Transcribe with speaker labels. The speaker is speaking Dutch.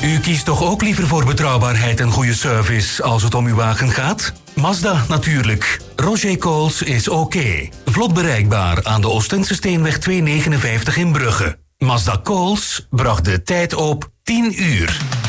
Speaker 1: U kiest toch ook liever voor betrouwbaarheid en goede service als het om uw wagen gaat? Mazda natuurlijk. Roger Coles is oké. Vlot bereikbaar aan de Oostense Steenweg 259 in Brugge. Mazda Coles bracht de tijd op 10 uur.